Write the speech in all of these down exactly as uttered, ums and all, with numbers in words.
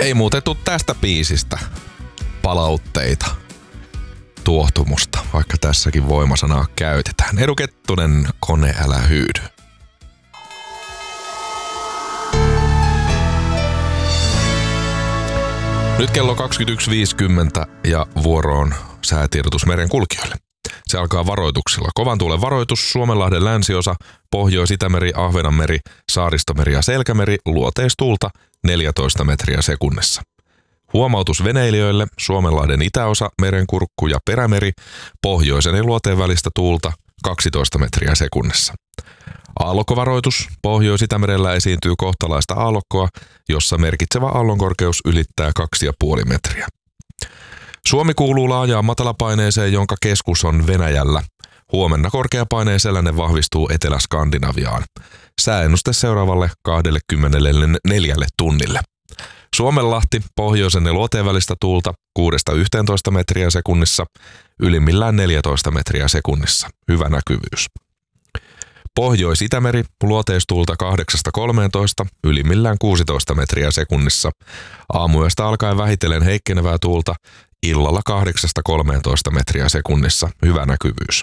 Ei muuten tuu tästä biisistä palautteita, tuohtumusta, vaikka tässäkin voimasanaa käytetään. Edu Kettunen, Kone älä hyydy. Nyt kello kaksikymmentäyksi viisikymmentä ja vuoroon säätiedotus merenkulkijoille. Se alkaa varoituksilla. Kovan tuulen varoitus, Suomenlahden länsiosa, Pohjois-Itämeri, Ahvenanmeri, Saaristomeri ja Selkämeri, luoteistuulta neljätoista metriä sekunnissa. Huomautus veneilijöille, Suomenlahden itäosa, Merenkurkku ja Perämeri, pohjoisen ja luoteen välistä tuulta kaksitoista metriä sekunnissa. Aallokkovaroitus, Pohjois-Itämerellä esiintyy kohtalaista aallokkoa, jossa merkitsevä aallonkorkeus ylittää kaksi pilkku viisi metriä. Suomi kuuluu laajaan matalapaineeseen, jonka keskus on Venäjällä. Huomenna korkeapaineen sellainen vahvistuu Etelä-Skandinaviaan. Sääennuste seuraavalle kaksikymmentäneljä tunnille. Suomenlahti, pohjoisen ja luoteen välistä tuulta kuudesta yhteentoista metriä sekunnissa, ylimmillään neljätoista metriä sekunnissa. Hyvä näkyvyys. Pohjois-Itämeri, luoteistuulta kahdeksasta kolmeentoista, ylimmillään kuusitoista metriä sekunnissa. Aamuyöstä alkaen vähitellen heikkenevää tuulta, illalla kahdeksasta kolmeentoista metriä sekunnissa. Hyvä näkyvyys.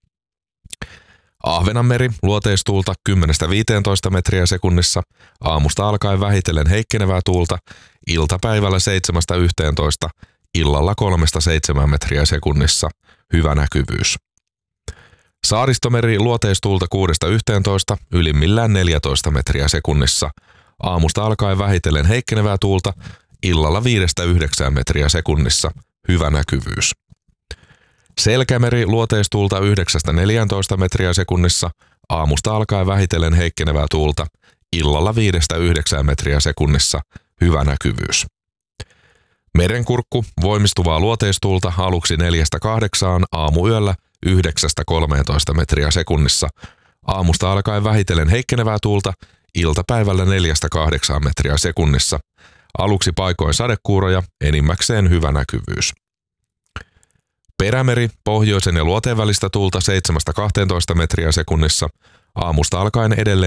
Ahvenanmeri, luoteistuulta kymmenestä viiteentoista metriä sekunnissa. Aamusta alkaen vähitellen heikkenevää tuulta, iltapäivällä seitsemästä yhteentoista, illalla kolmesta seitsemään metriä sekunnissa. Hyvä näkyvyys. Saaristomeri, luoteistuulta kuudesta yhteentoista, ylimmillään neljätoista metriä sekunnissa. Aamusta alkaen vähitellen heikkenevää tuulta, illalla viidestä yhdeksään metriä sekunnissa. Hyvä näkyvyys. Selkämeri, luoteistuulta yhdeksästä neljääntoista metriä sekunnissa. Aamusta alkaen vähitellen heikkenevää tuulta, illalla viidestä yhdeksään metriä sekunnissa. Hyvä näkyvyys. Merenkurkku, voimistuvaa luoteistuulta aluksi neljästä kahdeksaan, aamuyöllä yhdeksästä kolmeentoista metriä sekunnissa. Aamusta alkaen vähitellen heikkenevää tuulta, iltapäivällä neljästä kahdeksaan metriä sekunnissa. Aluksi paikoin sadekuuroja, enimmäkseen hyvä näkyvyys. Perämeri, pohjoisen ja luoteen välistä tuulta seitsemästä kahteentoista metriä sekunnissa. Aamusta alkaen edelleen